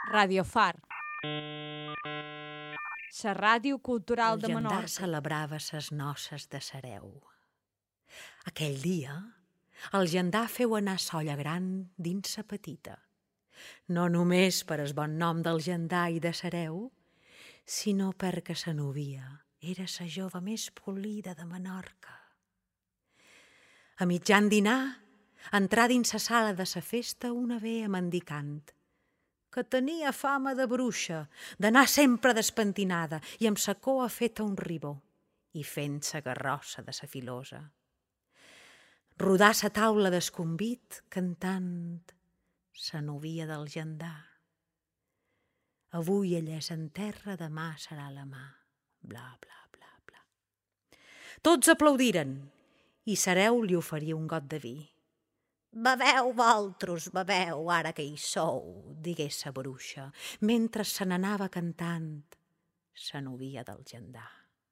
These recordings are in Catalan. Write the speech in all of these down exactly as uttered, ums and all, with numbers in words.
Radio Far. La ràdio cultural de El Gendar Menorca. celebrava ses noces de Sareu. Aquell dia, el Gendar feu anar solla gran dins sa petita, no només per el bon nom del Gendar i de Sareu, sinó perquè sa novia era sa jove més polida de Menorca. A mitjan dinar, entrà dins sa sala de sa festa una vea mendicant, que tenia fama de bruixa, d'anar sempre despentinada i amb sa coa feta un ribó i fent sa garrossa de sa filosa. Rodar sa taula d'esconvit cantant sa novia del Gendar. Avui ella és en terra, demà serà la mà. Bla, bla, bla, bla. Tots aplaudiren i Sareu li oferia un got de vi. «Beveu, vosaltres, beveu, ara que hi sou», digué sa bruixa, mentre se n'anava cantant sa novia del Gendar.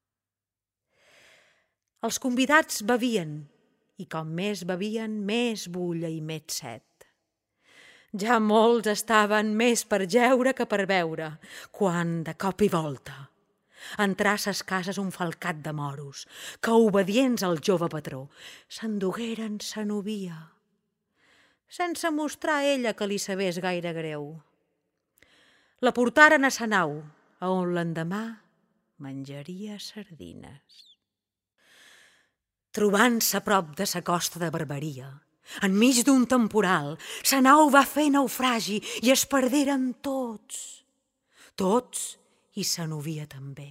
Els convidats bevien, i com més bevien, més bulla i més set. Ja molts estaven més per jeure que per beure, quan, de cop i volta, entrà a ses cases un falcat de moros, que, obedients al jove patró, s'endugueren sa novia, sense mostrar a ella que li sabés gaire greu. La portaren a sa nau, a on l'endemà menjaria sardines. Trobant-se a prop de sa costa de Barberia, enmig d'un temporal, sa nau va fer naufragi i es perderen tots, tots i sa novia també.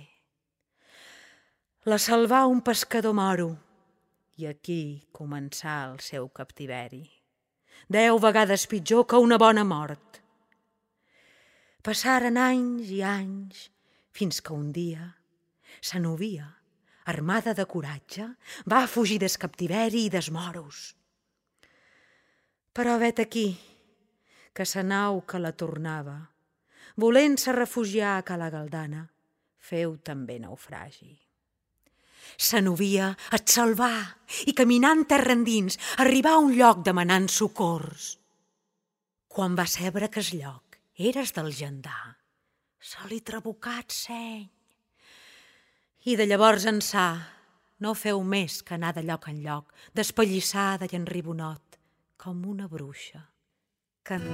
La salvà un pescador moro i aquí començà el seu captiveri. Deu vegades pitjor que una bona mort. Passaren anys i anys, fins que un dia sa novia, armada de coratge, va fugir des captiveri i des moros. Però vet aquí, que sa nau que la tornava, volent-se refugiar a Cala Galdana, feu també naufragi. Sa novia et salvà i, caminant terra endins, arribà a un lloc demanant socors. Quan va saber que el lloc eres del Gendar, se li trabucà el seny. I de llavors ençà no feu més que anar de lloc en lloc, despallissada i en ribonot, com una bruixa.